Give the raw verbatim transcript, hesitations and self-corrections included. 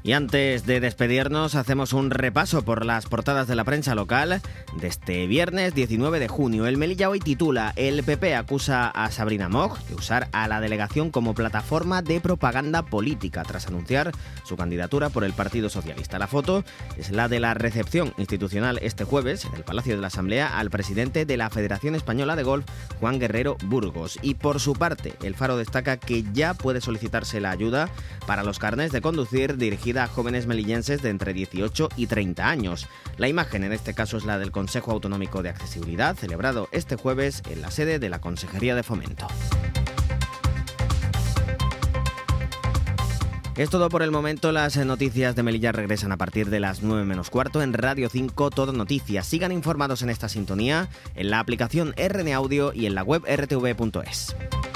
Y antes de despedirnos, hacemos un repaso por las portadas de la prensa local de este viernes diecinueve de junio. El Melilla hoy titula: el P P acusa a Sabrina Moig de usar a la delegación como plataforma de propaganda política tras anunciar su candidatura por el Partido Socialista. La foto es la de la recepción institucional este jueves en el Palacio de la Asamblea al presidente de la Federación Española de Golf, Juan Guerrero Burgos. Y por su parte, El Faro destaca que ya puede solicitarse la ayuda para los carnés de conducir dirigida a jóvenes melillenses de entre dieciocho y treinta años. La imagen en este caso es la del Consejo Autonómico de Accesibilidad, celebrado este jueves en la sede de la Consejería de Fomento. Es todo por el momento. Las noticias de Melilla regresan a partir de las nueve menos cuarto en Radio cinco Todo Noticias. Sigan informados en esta sintonía, en la aplicación R N Audio y en la web r t v punto es.